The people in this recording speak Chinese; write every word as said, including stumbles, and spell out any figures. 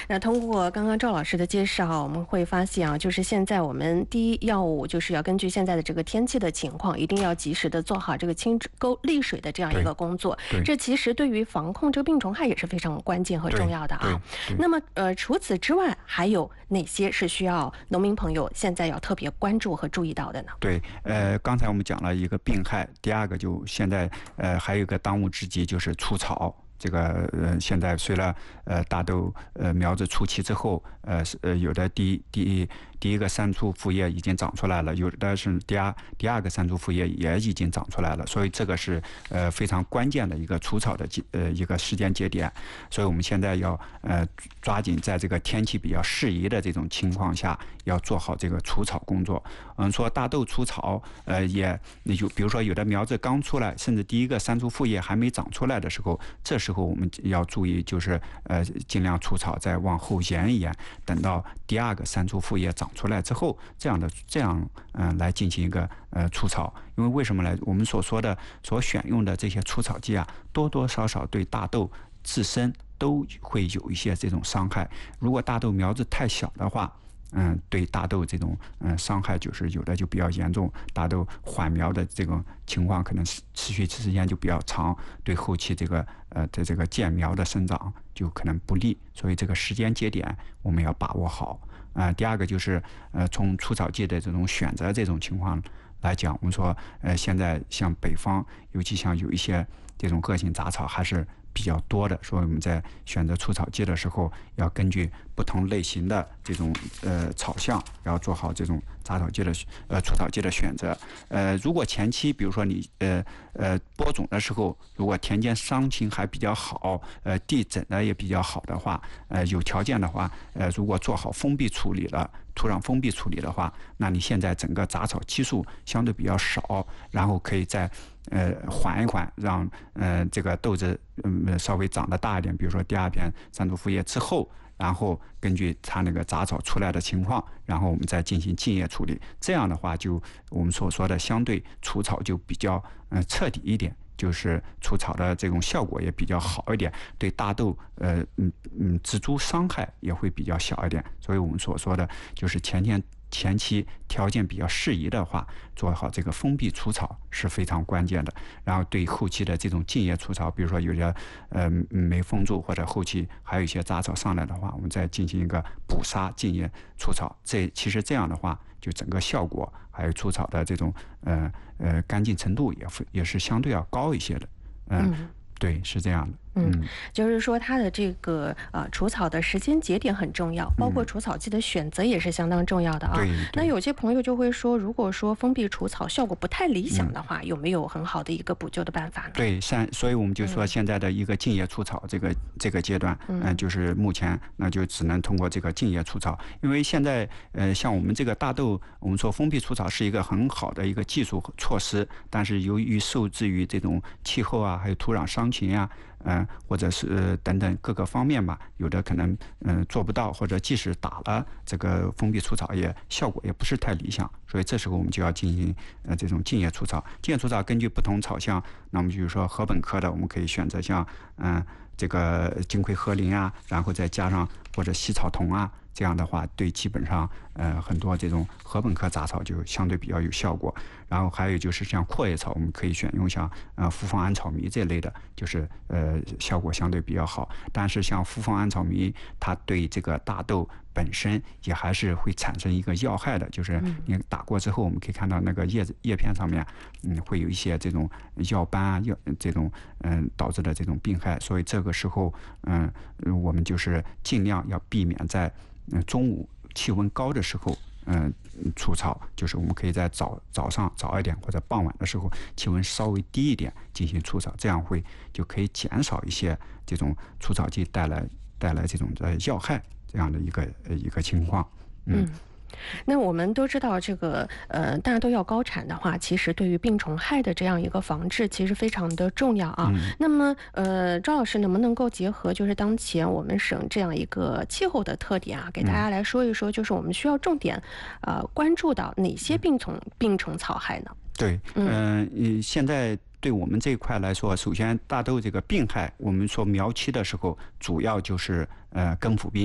那通过刚刚赵老师的介绍，我们会发现啊，就是现在我们第一要务就是要根据现在的这个天气的情况，一定要及时的做好这个清沟沥水的这样一个工作。这其实对于防控这个病虫害也是非常关键和重要的啊。那么呃，除此之外，还有哪些是需要农民朋友现在要特别关注和注意到的呢？ 对，呃，刚才我们讲了一个病害，第二个就现在呃还有一个当务之急就是除草。这个呃，现在随着呃大豆呃苗子出期之后，呃呃有的第一第一第一个三株副叶已经长出来了，有的是第二第二个三株副叶也已经长出来了，所以这个是呃非常关键的一个除草的呃一个时间节点，所以我们现在要呃抓紧在这个天气比较适宜的这种情况下，要做好这个除草工作。嗯，说大豆除草，呃也那就比如说有的苗子刚出来，甚至第一个三株副叶还没长出来的时候，这时候我们要注意，就是呃尽量除草，再往后延一延，等到第二个三株副叶长出来之后，这样的这样嗯、呃、来进行一个呃除草。因为为什么呢？我们所说的所选用的这些除草剂啊，多多少少对大豆自身都会有一些这种伤害。如果大豆苗子太小的话，嗯，对大豆这种嗯伤害就是有的就比较严重，大豆缓苗的这种情况可能持续时间就比较长，对后期这个呃的这个见苗的生长就可能不利，所以这个时间节点我们要把握好。呃，第二个就是呃从除草剂的这种选择这种情况来讲，我们说呃现在像北方，尤其像有一些这种个性杂草还是比较多的，所以我们在选择除草剂的时候，要根据不同类型的这种呃草相，然后做好这种杂草剂的呃除草剂的选择。呃，如果前期比如说你呃呃播种的时候，如果田间伤情还比较好，呃地整的也比较好的话，呃有条件的话，呃如果做好封闭处理了。土壤封闭处理的话，那你现在整个杂草期数相对比较少，然后可以再呃缓一缓，让呃这个豆子嗯稍微长得大一点，比如说第二片三株副叶之后，然后根据它那个杂草出来的情况，然后我们再进行浸液处理。这样的话，就我们所说的相对除草就比较嗯、呃、彻底一点。就是除草的这种效果也比较好一点，对大豆呃嗯嗯植株伤害也会比较小一点，所以我们所说的就是前天前期条件比较适宜的话，做好这个封闭除草是非常关键的。然后对后期的这种浸液除草，比如说有些呃没封住，或者后期还有一些杂草上来的话，我们再进行一个补杀浸液除草。这其实这样的话，就整个效果还有除草的这种呃呃干净程度也也是相对要高一些的。呃、嗯，对，是这样的。 嗯，就是说它的这个呃除草的时间节点很重要，包括除草剂的选择也是相当重要的啊。 对。 那有些朋友就会说，如果说封闭除草效果不太理想的话，嗯、有没有很好的一个补救的办法呢？ 对，像所以我们就说现在的一个浸液除草这个、嗯、这个阶段，嗯、呃，就是目前那就只能通过这个浸液除草，因为现在呃像我们这个大豆，我们说封闭除草是一个很好的一个技术措施，但是由于受制于这种气候啊，还有土壤伤情啊。嗯、呃，或者是、呃、等等各个方面吧，有的可能嗯、呃、做不到，或者即使打了这个封闭除草，也效果也不是太理想，所以这时候我们就要进行呃这种浸液除草。浸液除草根据不同草相，那么比如说禾本科的，我们可以选择像嗯、呃、这个金匮禾林啊，然后再加上或者西草酮啊。这样的话，对基本上呃很多这种禾本科杂草就相对比较有效果。然后还有就是像阔叶草，我们可以选用像呃复方安草迷这类的，就是呃效果相对比较好。但是像复方安草迷，它对这个大豆本身也还是会产生一个药害的，就是你打过之后，我们可以看到那个叶子叶片上面，嗯，会有一些这种药斑啊，药这种嗯、呃、导致的这种病害。所以这个时候，嗯、呃，我们就是尽量要避免在嗯中午气温高的时候。嗯，除草就是我们可以在早早上早一点或者傍晚的时候气温稍微低一点进行除草，这样会就可以减少一些这种除草剂带来带来这种的药害这样的一个一个情况。嗯。嗯， 那我们都知道，这个呃，大豆要高产的话，其实对于病虫害的这样一个防治，其实非常的重要啊。嗯、那么，呃，赵老师能不能够结合就是当前我们省这样一个气候的特点啊，给大家来说一说，就是我们需要重点呃关注到哪些病虫病虫草害呢？ 对，嗯、呃，现在对我们这一块来说，首先大豆这个病害，我们说苗期的时候，主要就是呃根腐病。